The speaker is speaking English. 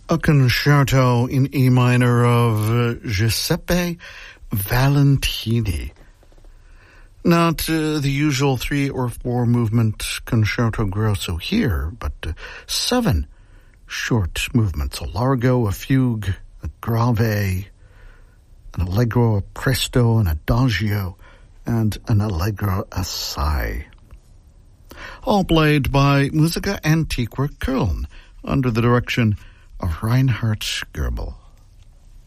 A concerto in E minor of Giuseppe Valentini. Not the usual 3 or 4 movement concerto grosso here, but 7 short movements. A largo, a fugue, a grave, an allegro, a presto, an adagio, and an allegro assai. All played by Musica Antiqua Köln under the direction of Reinhard Goebel.